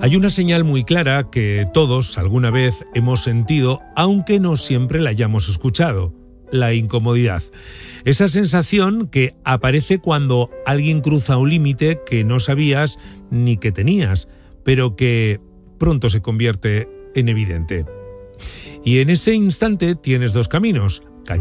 Hay una señal muy clara que todos alguna vez hemos sentido, aunque no siempre la hayamos escuchado: la incomodidad. Esa sensación que aparece cuando alguien cruza un límite que no sabías ni que tenías, pero que pronto se convierte en evidente. Y en ese instante tienes dos caminos: